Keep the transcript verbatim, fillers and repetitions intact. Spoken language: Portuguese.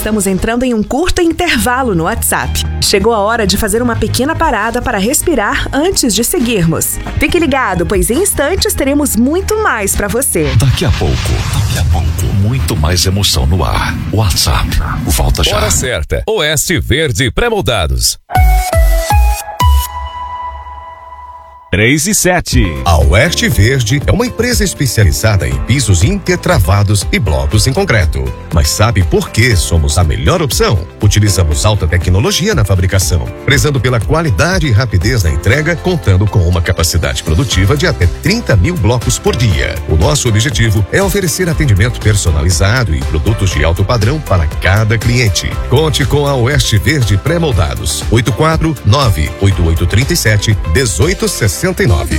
estamos entrando em um curto intervalo no WhatsApp. Chegou a hora de fazer uma pequena parada para respirar antes de seguirmos. Fique ligado, pois em instantes teremos muito mais para você. Daqui a pouco, daqui a pouco, muito mais emoção no ar. WhatsApp, volta já. Hora certa, Oeste Verde Pré-moldados. três e sete. A Oeste Verde é uma empresa especializada em pisos intertravados e blocos em concreto. Mas sabe por que somos a melhor opção? Utilizamos alta tecnologia na fabricação, prezando pela qualidade e rapidez na entrega, contando com uma capacidade produtiva de até trinta mil blocos por dia. O nosso objetivo é oferecer atendimento personalizado e produtos de alto padrão para cada cliente. Conte com a Oeste Verde Pré-moldados. oito quatro nove oito oito três sete um oito seis nove.